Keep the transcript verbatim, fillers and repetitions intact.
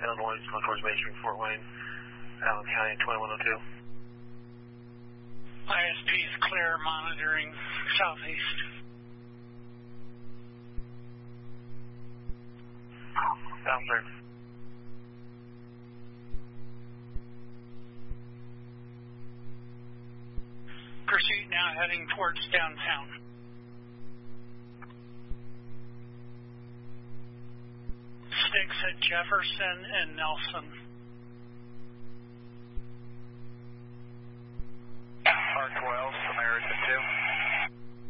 Illinois, going towards Main Street, Fort Wayne, Allen County, twenty-one oh two. I S P is clear, monitoring southeast. Sounds clear. Pursuit now heading towards downtown. Sticks at Jefferson and Nelson.